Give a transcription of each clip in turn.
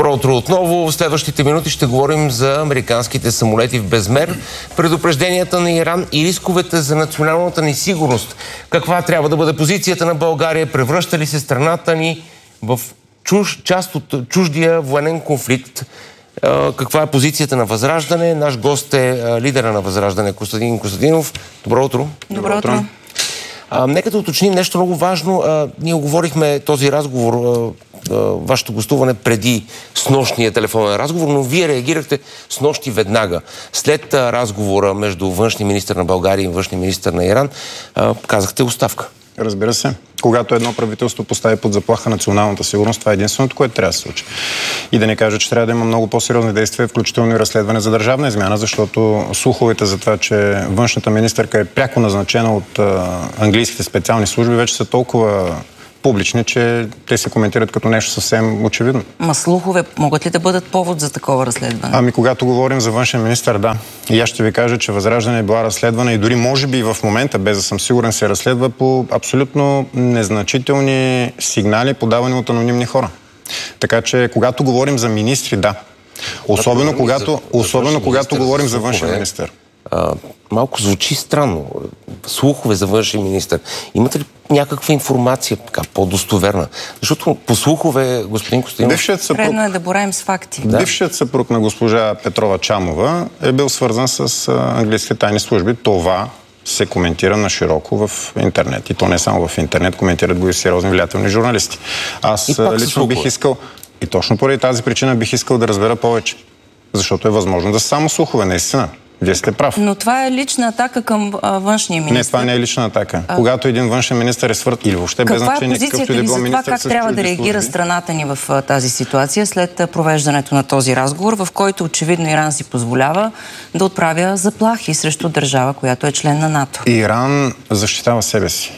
Добро утро отново. В следващите минути ще говорим за американските самолети в безмер, предупрежденията на Иран и рисковете за националната ни сигурност. Каква трябва да бъде позицията на България? Превръща ли се страната ни в част от чуждия военен конфликт? Каква е позицията на Възраждане? Наш гост е лидера на Възраждане Костадин Костадинов. Добро утро. Добро утро. Нека да уточним нещо много важно. Ние оговорихме този разговор, вашето гостуване преди снощния телефонен разговор, но вие реагирахте снощи веднага. След разговора между външния министър на България и външния министър на Иран, казахте оставка. Разбира се. Когато едно правителство постави под заплаха националната сигурност, това е единственото, което трябва да се случи. И да не кажа, че трябва да има много по-сериозни действия, включително и разследване за държавна измяна, защото слуховете за това, че външната министърка е пряко назначена от английските специални служби, вече са толкова публични, че те се коментират като нещо съвсем очевидно. Ма слухове могат ли да бъдат повод за такова разследване? Ами когато говорим за външен министър, да. И аз ще ви кажа, че Възраждане е била разследвана и дори може би в момента, без да съм сигурен, се разследва по абсолютно незначителни сигнали, подавани от анонимни хора. Така че когато говорим за министри, да. Особено когато говорим за външен министър. Малко звучи странно. Слухове за външен министър. Имате ли някаква информация така по-достоверна? Защото по слухове, господин Костадинов... Редно е да боравим с факти. Да. Бившият съпруг на госпожа Петрова Чамова е бил свързан с английските тайни служби. Това се коментира на широко в интернет. И то не само в интернет, коментират го и сериозни влиятелни журналисти. Аз лично бих искал... И точно поради тази причина бих искал да разбера повече. Защото е възможно да са само слухове, наистина. Вие сте прав. Но това е лична атака към външния министър. Не, това не е лична атака. Когато един външен министър е свърт или въобще без значение какъвто и да било министър... Каква е позицията ви за това как трябва да реагира страната ни в тази ситуация след провеждането на този разговор, в който очевидно Иран си позволява да отправя заплахи срещу държава, която е член на НАТО? Иран защитава себе си.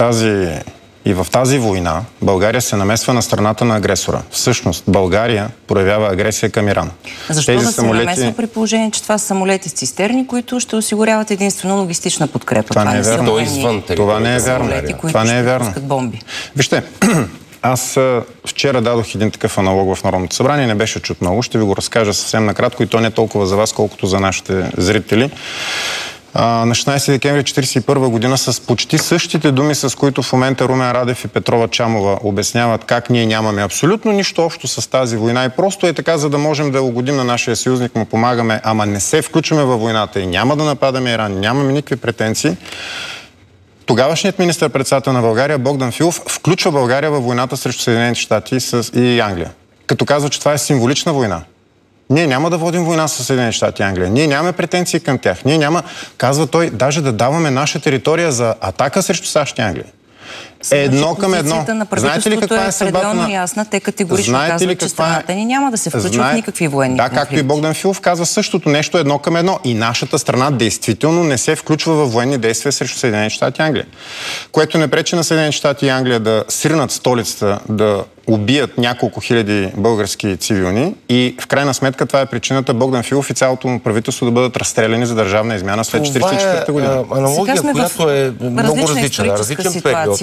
И в тази война България се намесва на страната на агресора. Всъщност България проявява агресия към Иран. Защо да се намесва при положение, че това са самолети с цистерни, които ще осигуряват единствено логистична подкрепа? Това не е вярно. Това не е вярно. Това не е вярно. Бомби. Вижте, аз вчера дадох един такъв аналог в Народното събрание, не беше чут много, ще ви го разкажа съвсем накратко и то не толкова за вас, колкото за нашите зрители. На 16 декември 1941 година с почти същите думи, с които в момента Румен Радев и Петрова Чамова обясняват как ние нямаме абсолютно нищо общо с тази война и просто е така, за да можем да угодим на нашия съюзник, му помагаме, ама не се включваме във войната и няма да нападаме Иран, нямаме никакви претенции. Тогавашният министър-председател на България Богдан Филов включва България във войната срещу Съединените щати и Англия. Като казва, че това е символична война. Ние няма да водим война с Съединените щати и Англия. Ние нямаме претенции към тях. Ние няма, казва той, даже да даваме наша територия за атака срещу САЩ и Англия. Едно към едно. Знаете ли каква е съдбата на... ясна, те категорично казват, че страната ни няма да се включва в никакви военни конфликти. Да, както и Богдан Филов казва същото нещо едно към едно. И нашата страна действително не се включва в военни действия срещу Съединените щати и Англия. Което не пречи на Съединените щати и Англия да сринат столицата, да убият няколко хиляди български цивилни и в крайна сметка това е причината Богдан Филов и цялото му правителство да бъдат разстреляни за държавна измяна след 1944 година. Аналогия, която е много различна. Различен период.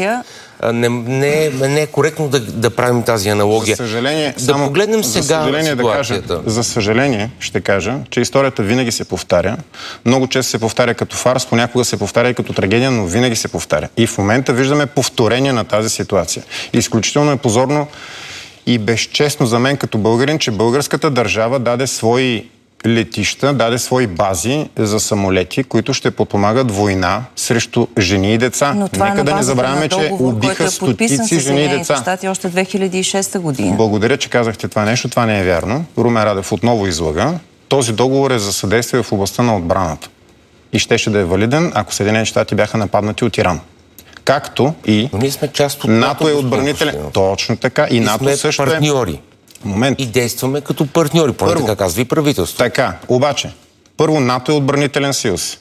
Не е коректно да правим тази аналогия. За съжаление, погледнем сега ситуацията. За съжаление, ще кажа, че историята винаги се повтаря. Много често се повтаря като фарс, понякога се повтаря и като трагедия, но винаги се повтаря. И в момента виждаме повторение на тази ситуация. Изключително е позорно и безчестно за мен като българин, че българската държава даде свои летища, даде свои бази за самолети, които ще подпомагат война срещу жени и деца. Нека да не забравяме, че убиха стотици жени и деца. Щати още 2006 година. Благодаря, че казахте това нещо. Това не е вярно. Румен Радев отново излага. Този договор е за съдействие в областта на отбраната. И щеше да е валиден, ако Съединените щати бяха нападнати от Иран. Както и но ние сме част от НАТО е отбранителен. Точно така. И НАТО също е партньори. Момент. И действаме като партньори, поне така казва и правителство. Така, обаче, първо НАТО е отбранителен съюз.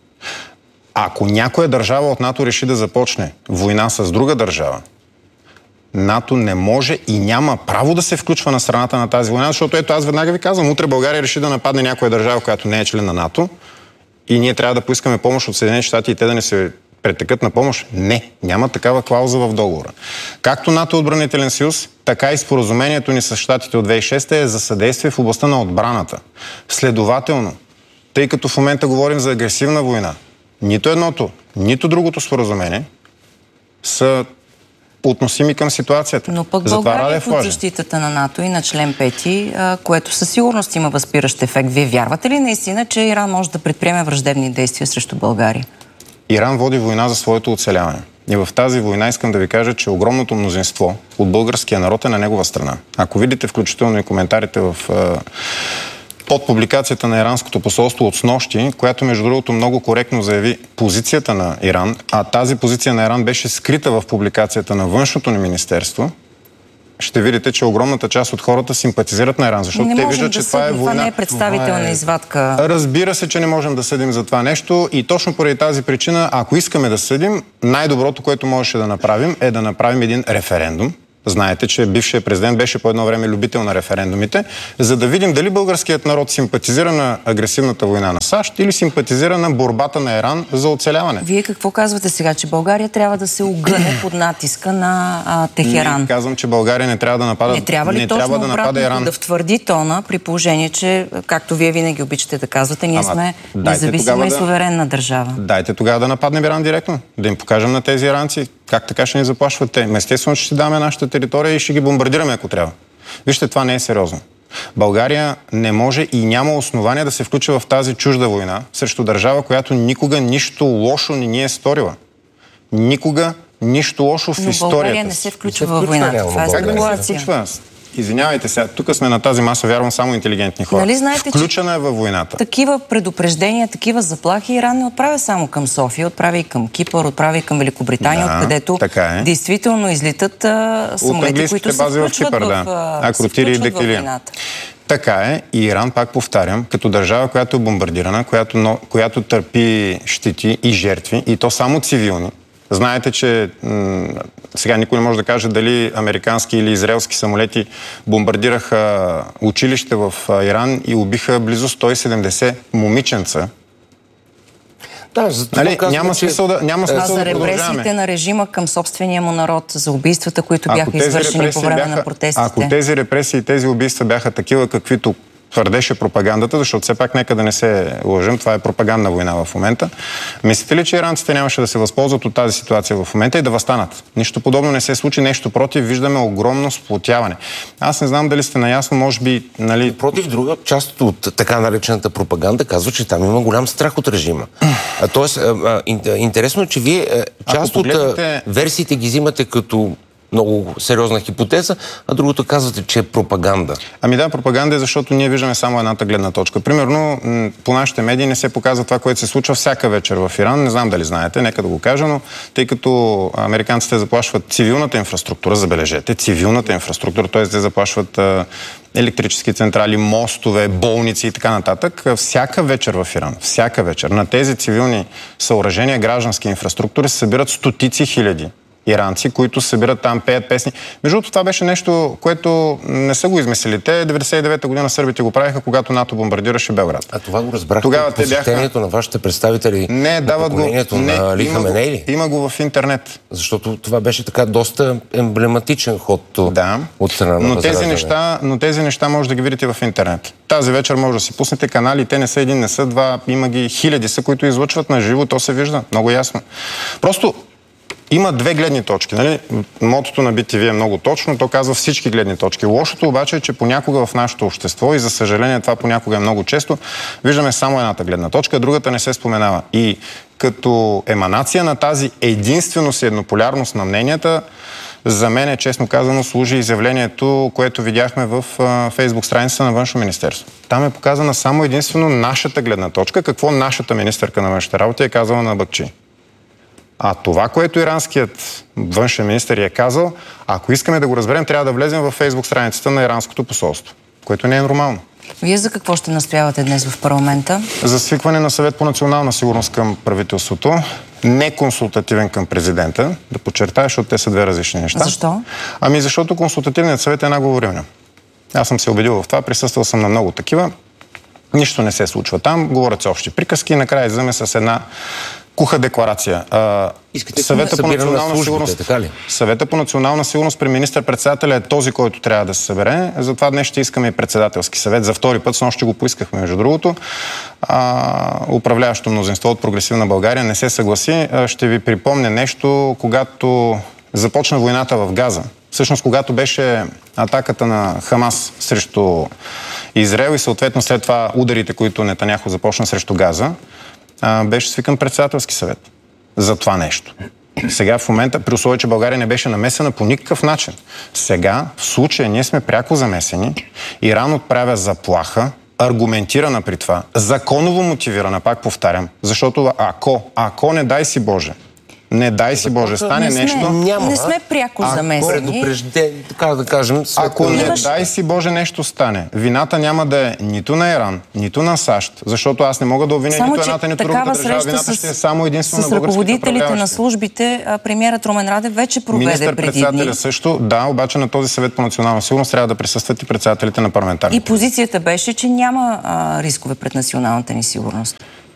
Ако някоя държава от НАТО реши да започне война с друга държава, НАТО не може и няма право да се включва на страната на тази война, защото ето аз веднага ви казвам, утре България реши да нападне някоя държава, която не е член на НАТО и ние трябва да поискаме помощ от Съединените щати и те да не се претекат на помощ? Не, няма такава клауза в договора. Както НАТО отбранителен съюз, така и споразумението ни с щатите от 2006 е за съдействие в областта на отбраната. Следователно, тъй като в момента говорим за агресивна война, нито едното, нито другото споразумение са относими към ситуацията. Но пък България е под защитата на НАТО и на член 5, което със сигурност има възпиращ ефект. Вие вярвате ли наистина, че Иран може да предприеме враждебни действия срещу България? Иран води война за своето оцеляване. И в тази война искам да ви кажа, че огромното мнозинство от българския народ е на негова страна. Ако видите включително и коментарите под публикацията на иранското посолство от снощи, която между другото много коректно заяви позицията на Иран, а тази позиция на Иран беше скрита в публикацията на външното ни министерство, ще видите, че огромната част от хората симпатизират на Иран, защото те виждат, че това е война. Това не е представителна извадка. Разбира се, че не можем да съдим за това нещо и точно поради тази причина, ако искаме да съдим, най-доброто, което можеше да направим, е да направим един референдум. Знаете, че бившият президент беше по едно време любител на референдумите, за да видим дали българският народ симпатизира на агресивната война на САЩ или симпатизира на борбата на Иран за оцеляване. Вие какво казвате сега, че България трябва да се огъне под натиска на Техеран? Не, казвам, че България не трябва да напада. Не трябва ли точно обратно да втвърди тона, при положение, че, както вие винаги обичате да казвате, ние сме независима и суверенна държава? Дайте тогава да нападнем Иран директно, да им покажем на тези иранци как така ще ни заплашват те. Естествено, че ще даме нашата територия и ще ги бомбардираме, ако трябва. Вижте, това не е сериозно. България не може и няма основания да се включва в тази чужда война срещу държава, която никога нищо лошо не ни е сторила. Никога нищо лошо в историята. Но България не се включва във войната. Това е спекулация. Извинявайте сега, тук сме на тази маса, вярвам, само интелигентни хора. Нали знаете, включена е във войната. Такива предупреждения, такива заплахи Иран не отправя само към София, отправя и към Кипър, отправя и към Великобритания, откъдето действително излитат самолети, които се включват в войната. Така е. И Иран, пак повтарям, като държава, която е бомбардирана, която търпи щети и жертви, и то само цивилни. Знаете, че сега никой не може да каже дали американски или израелски самолети бомбардираха училище в Иран и убиха близо 170 момиченца. Да, няма смисъл да за репресиите на режима към собствения му народ, за убийствата, които бяха извършени по време на протестите. Ако тези репресии и тези убийства бяха такива, каквито твърдеше пропагандата, защото все пак нека да не се лъжим, това е пропагандна война в момента. Мислите ли, че иранците нямаше да се възползват от тази ситуация в момента и да въстанат? Нищо подобно не се случи, нещо против, виждаме огромно сплотяване. Аз не знам дали сте наясно, може би... Против друга част от така наречената пропаганда казва, че там има голям страх от режима. Тоест, интересно е, че вие част от версиите ги взимате като много сериозна хипотеза, а другото казвате, че е пропаганда. Ами да, пропаганда е, защото ние виждаме само едната гледна точка. Примерно, по нашите медии не се показва това, което се случва всяка вечер в Иран. Не знам дали знаете, нека да го кажа, но тъй като американците заплашват цивилната инфраструктура, забележете, цивилната инфраструктура, т.е. те заплашват електрически централи, мостове, болници и така нататък. Всяка вечер в Иран, всяка вечер на тези цивилни съоръжения, граждански инфраструктури се събират стотици хиляди иранци, които събират там, пеят песни. Между другото, това беше нещо, което не са го измислили. Те 99-та година сърбите го правиха, когато НАТО бомбардираше Белград. А това го разбрахте от посещението на вашите представители на поколението на Али Хаменей? Има го в интернет. Защото това беше така доста емблематичен ход от страна на Възраждане. Но тези неща може да ги видите в интернет. Тази вечер може да си пуснете канали, те не са един, не са два, има ги хиляди са, които излъчват на живо, то се вижда много ясно. Просто има две гледни точки. Нали? Мотото на BTV е много точно, то казва всички гледни точки. Лошото обаче е, че понякога в нашето общество, и за съжаление това понякога е много често, виждаме само едната гледна точка, другата не се споменава. И като еманация на тази единственост и еднополярност на мненията, за мен, честно казано, служи изявлението, което видяхме в Фейсбук страницата на Външно министерство. Там е показана само единствено нашата гледна точка, какво нашата министърка на външните работи е казала на Бакчи. А това, което иранският външен министър е казал, ако искаме да го разберем, трябва да влезем в Фейсбук страницата на иранското посолство, което не е нормално. Вие за какво ще настоявате днес в парламента? За свикване на съвет по национална сигурност към правителството, не консултативен към президента, да подчертая, защото те са две различни неща. Защо? Ами защото консултативният съвет е една говорилня. Аз съм се убедил в това, присъствал съм на много такива. Нищо не се случва там, говорят се общи приказки и накрая излизаме с една куха декларация. Съвета по национална сигурност, така ли? Съвета по национална сигурност при министър-председателя е този, който трябва да се събере. Затова днес ще искаме и председателски съвет. За втори път, снощи го поискахме, между другото. Управляващо мнозинство от Прогресивна България не се съгласи. Ще ви припомня нещо, когато започна войната в Газа. Всъщност, когато беше атаката на Хамас срещу Израел и съответно след това ударите, които Нетаняху започна срещу Газа, беше свикан председателски съвет за това нещо. Сега в момента, при условие, че България не беше намесена по никакъв начин. Сега, в случая, ние сме пряко замесени. Иран отправя заплаха, аргументирана при това, законово мотивирана, пак повтарям, защото ако не дай си Боже, не дай си Боже, стане нещо... Не сме пряко замесени. Така да кажем... Ако не дай си Боже нещо стане, вината няма да е нито на Иран, нито на САЩ, защото аз не мога да обвиня нито едната, нито другата държава. Вината ще е само единствено на българските управляващи. С ръководителите на службите, премиерът Румен Радев вече проведе преди дни. Министър-председателя също, да, обаче на този съвет по национална сигурност трябва да присъстват и председателите на парламентарните. И позицията беше, че няма рискове пред националната ни сигурност.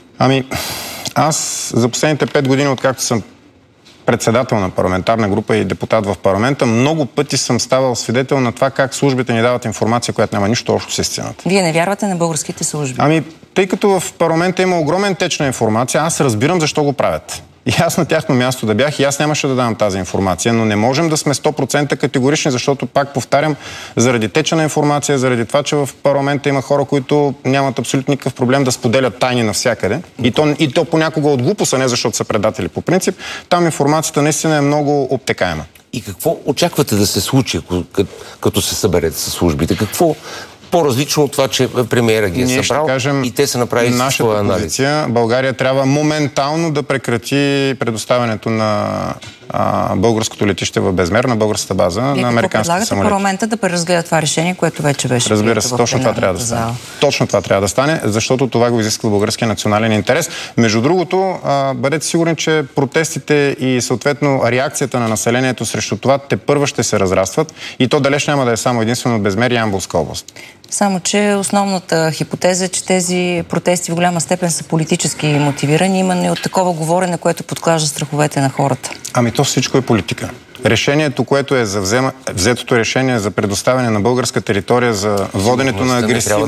Аз за последните 5 години, откакто съм председател на парламентарна група и депутат в парламента, много пъти съм ставал свидетел на това как службите ни дават информация, която няма нищо общо с истината. Вие не вярвате на българските служби? Тъй като в парламента има огромен теч на информация, аз разбирам защо го правят. И аз на тяхно място да бях и аз нямаше да давам тази информация, но не можем да сме 100% категорични, защото, пак повтарям, заради теча на информация, заради това, че в парламента има хора, които нямат абсолютно никакъв проблем да споделят тайни навсякъде. И то понякога от глупост, а не защото са предатели по принцип. Там информацията наистина е много обтекаема. И какво очаквате да се случи, като се съберете с службите? Какво по-различно от това, че премиера ги е събрал и те са направили своя анализ? Позиция, България трябва моментално да прекрати предоставянето на българското летище в Безмер, на българската база, на американските самолети. Предлагате парламента да преразгледа това решение, което вече беше. Разбира се, точно това трябва да стане. Точно това трябва да стане, защото това го изисква българския национален интерес. Между другото, бъдете сигурни, че протестите и съответно реакцията на населението срещу това тепърва ще се разрастват и то далеч няма да е само единствено Безмер и Ямболска област. Само че основната хипотеза е, че тези протести в голяма степен са политически мотивирани, именно и от такова говорене, което подклажда страховете на хората. То всичко е политика. Решението, което е за взетото решение за предоставяне на българска територия за воденето на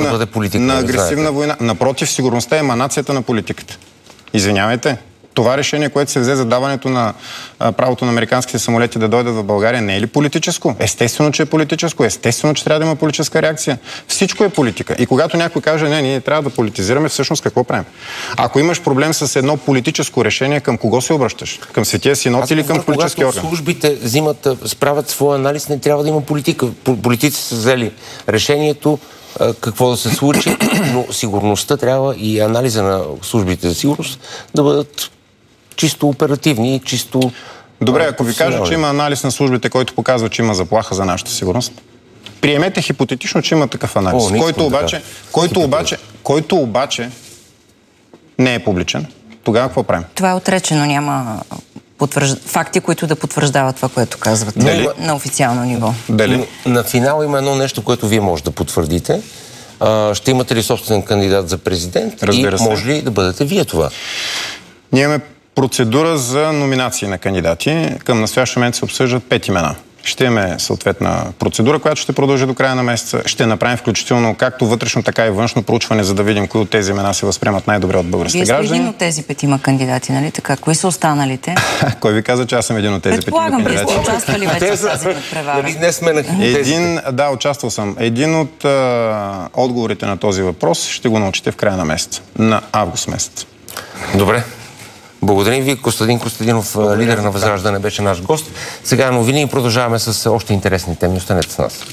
агресивна война. Напротив, сигурността е еманацията на политиката. Извинявайте. Това решение, което се взе за даването на правото на американските самолети да дойдат в България, не е ли политическо? Естествено, че е политическо. Естествено, че трябва да има политическа реакция. Всичко е политика. И когато някой каже, не, ние трябва да политизираме, всъщност какво правим? Ако имаш проблем с едно политическо решение, към кого се обръщаш? Към Светия Синод или към политически орган? Когато службите справят своя анализ, не трябва да има политика. Политици са взели решението какво да се случи, но сигурността трябва и анализа на службите за сигурност да бъдат чисто оперативни и чисто... Добре, ако ви кажа, че има анализ на службите, който показва, че има заплаха за нашата сигурност, приемете хипотетично, че има такъв анализ, който обаче не е публичен. Тогава какво правим? Това е отречено, няма факти, които да потвърждават това, което казвате на официално ниво. Дали? На финал има едно нещо, което вие може да потвърдите. Ще имате ли собствен кандидат за президент? Разбира се. И може ли да бъдете вие това? Ние имаме процедура за номинации на кандидати. Към настоящия момент се обсъждат 5 имена. Ще имаме съответна процедура, която ще продължи до края на месеца. Ще направим включително както вътрешно, така и външно проучване, за да видим кои от тези имена се възприемат най-добре от българските граждани. Вие сте един от тези 5 кандидати, нали така? Кои са останалите? Кой ви каза, че аз съм един от тези 5 кандидати? Предполагам, вие сте участвали вече в тази надпревара. Да, участвал съм. Един от отговорите на този въпрос ще го научите в края на месеца. На август месец. Добре. Благодарим ви. Костадин Костадинов, лидер на Възраждане, беше наш гост. Сега новини и продължаваме с още интересни теми. Останете с нас.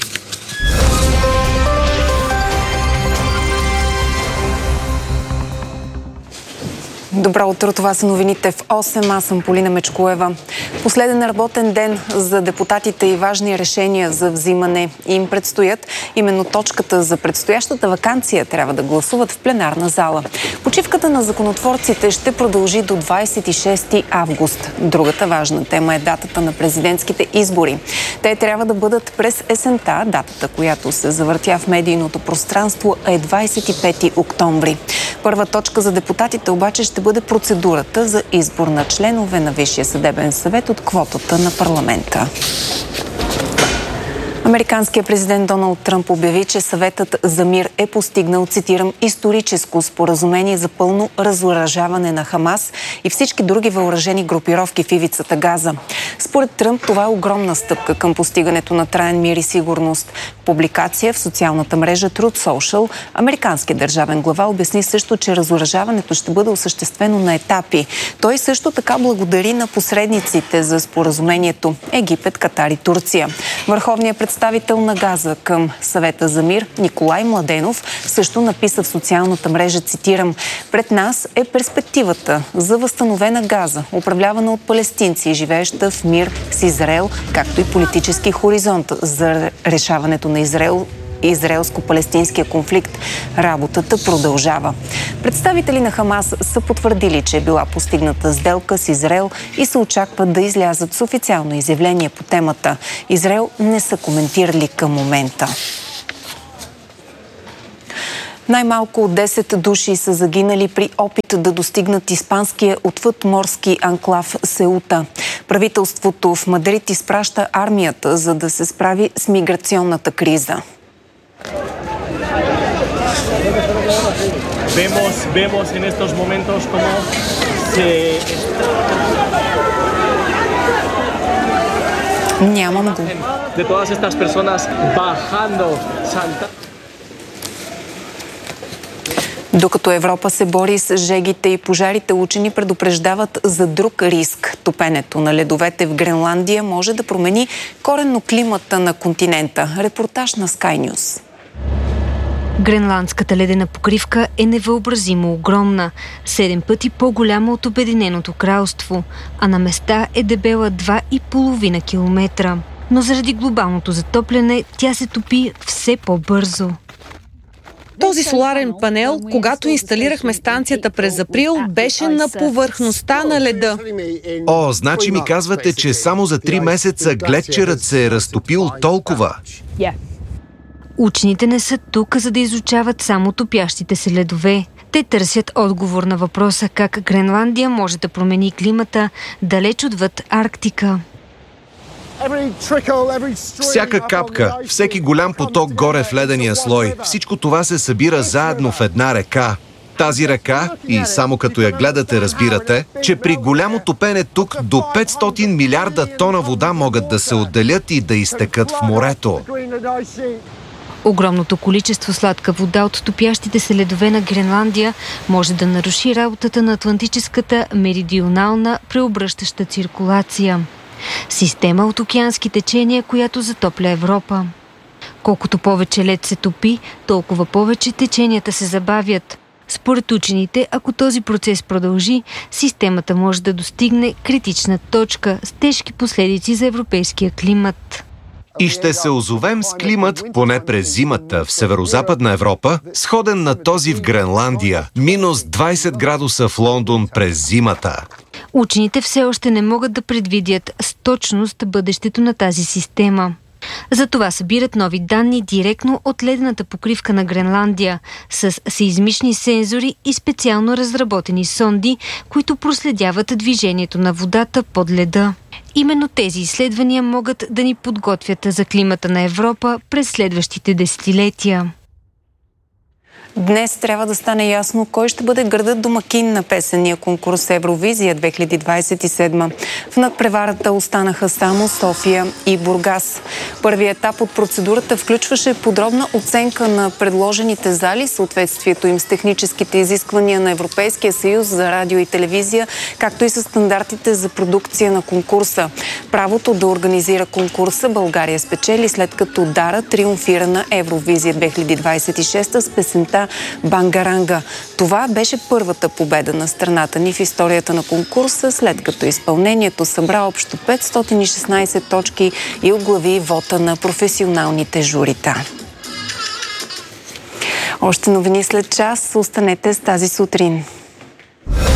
Добро утро, това са новините в 8. Аз съм Полина Мечкоева. Последен работен ден за депутатите и важни решения за взимане им предстоят. Именно точката за предстоящата ваканция трябва да гласуват в пленарна зала. Почивката на законотворците ще продължи до 26 август. Другата важна тема е датата на президентските избори. Те трябва да бъдат през есента. Датата, която се завъртя в медийното пространство, е 25 октомври. Първа точка за депутатите обаче ще бъде процедурата за избор на членове на Висшия съдебен съвет от квотата на парламента. Американският президент Доналд Тръмп обяви, че съветът за мир е постигнал, цитирам, историческо споразумение за пълно разоръжаване на Хамас и всички други въоръжени групировки в ивицата Газа. Според Тръмп това е огромна стъпка към постигането на траен мир и сигурност. В публикация в социалната мрежа Truth Social американският държавен глава обясни също, че разоръжаването ще бъде осъществено на етапи. Той също така благодари на посредниците за споразумението – Египет, Катар и Турция. Върховният представител на Газа към съвета за мир Николай Младенов също написа в социалната мрежа, цитирам: "Пред нас е перспективата за възстановена Газа, управлявана от палестинци, живееща в мир с Израел, както и политически хоризонт за решаването на израелско-палестинския конфликт. Работата продължава." Представители на Хамас са потвърдили, че е била постигната сделка с Израел и се очакват да излязат с официално изявление по темата. Израел не са коментирали към момента. Най-малко 10 души са загинали при опит да достигнат испанския отвъдморски анклав Сеута. Правителството в Мадрид изпраща армията, за да се справи с миграционната криза. Vemos en estos momentos cómo se... Нямам го. De todas estas personas bajando, saltando. Докато Европа се бори с жегите и пожарите, учени предупреждават за друг риск. Топенето на ледовете в Гренландия може да промени коренно климата на континента. Репортаж на Sky News. Гренландската ледена покривка е невъобразимо огромна, 7 пъти по-голяма от Обединеното кралство, а на места е дебела 2,5 километра. Но заради глобалното затопляне тя се топи все по-бързо. Този соларен панел, когато инсталирахме станцията през април, беше на повърхността на леда. О, значи ми казвате, че само за 3 месеца глетчерът се е разтопил толкова? Учените не са тук, за да изучават само топящите се ледове. Те търсят отговор на въпроса как Гренландия може да промени климата далеч отвъд Арктика. Всяка капка, всеки голям поток горе в ледения слой, всичко това се събира заедно в една река. Тази река, и само като я гледате разбирате, че при голямо топене тук до 500 милиарда тона вода могат да се отделят и да изтекат в морето. Огромното количество сладка вода от топящите се ледове на Гренландия може да наруши работата на Атлантическата меридионална преобръщаща циркулация. Система от океански течения, която затопля Европа. Колкото повече лед се топи, толкова повече теченията се забавят. Според учените, ако този процес продължи, системата може да достигне критична точка с тежки последици за европейския климат. И ще се озовем с климат, поне през зимата, в северозападна Европа, сходен на този в Гренландия. Минус 20 градуса в Лондон през зимата. Учените все още не могат да предвидят с точност бъдещето на тази система. Затова събират нови данни директно от ледената покривка на Гренландия с сеизмични сензори и специално разработени сонди, които проследяват движението на водата под леда. Именно тези изследвания могат да ни подготвят за климата на Европа през следващите десетилетия. Днес трябва да стане ясно кой ще бъде градът домакин на песенния конкурс Евровизия 2027. В надпреварата останаха само София и Бургас. Първият етап от процедурата включваше подробна оценка на предложените зали, съответствието им с техническите изисквания на Европейския съюз за радио и телевизия, както и с стандартите за продукция на конкурса. Правото да организира конкурса България спечели, след като Дара триумфира на Евровизия 2026 с песента Бангаранга. Това беше първата победа на страната ни в историята на конкурса, след като изпълнението събра общо 516 точки и оглави вота на професионалните журита. Още новини след час. Останете с тази сутрин.